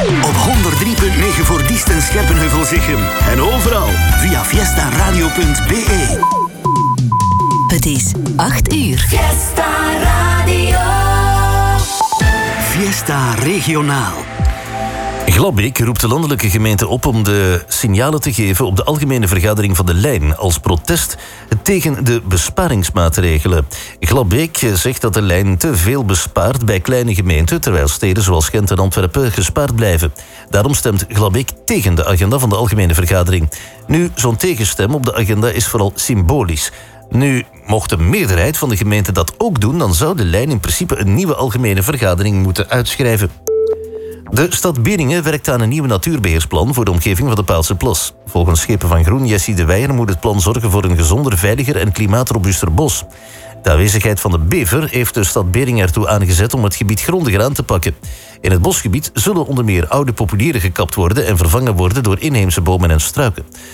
Op 103.9 voor Diest en Scherpenheuvel-Zichem. En overal via fiestaradio.be. Het is 8 uur. Fiesta Radio. Fiesta Regionaal. Glabbeek roept de landelijke gemeente op om de signalen te geven op de algemene vergadering van de lijn als protest tegen de besparingsmaatregelen. Glabbeek zegt dat de lijn te veel bespaart bij kleine gemeenten, terwijl steden zoals Gent en Antwerpen gespaard blijven. Daarom stemt Glabbeek tegen de agenda van de algemene vergadering. Nu, zo'n tegenstem op de agenda is vooral symbolisch. Nu, mocht de meerderheid van de gemeente dat ook doen, dan zou de lijn in principe een nieuwe algemene vergadering moeten uitschrijven. De stad Beringen werkt aan een nieuw natuurbeheersplan voor de omgeving van de Paalse Plas. Volgens schepen van Groen Jessie de Weijer moet het plan zorgen voor een gezonder, veiliger en klimaatrobuuster bos. De aanwezigheid van de bever heeft de stad Beringen ertoe aangezet om het gebied grondiger aan te pakken. In het bosgebied zullen onder meer oude populieren gekapt worden en vervangen worden door inheemse bomen en struiken.